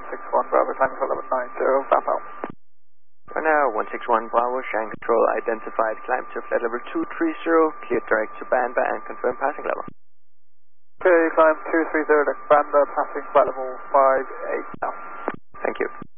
161 Bravo, time control level 90, Bravo. For now, 161 Bravo, Shanghai control identified, climb to flight level 230, cleared direct to Banda and confirm passing level. Okay, climb 230, Banda, passing flight level 58 now. Thank you.